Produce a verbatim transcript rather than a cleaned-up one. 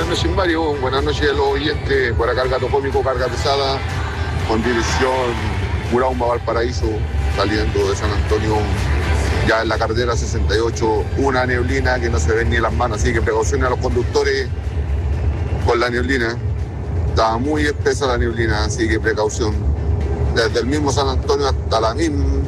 noches, Mario. Buenas noches a los oyentes. Por acá el Gato Cómico, carga pesada, con dirección Murauma, Valparaíso, saliendo de San Antonio, ya en la carretera sesenta y ocho, una neblina que no se ven ni en las manos, así que precaución a los conductores con la neblina. Estaba muy espesa la neblina, así que precaución. Desde el mismo San Antonio hasta la misma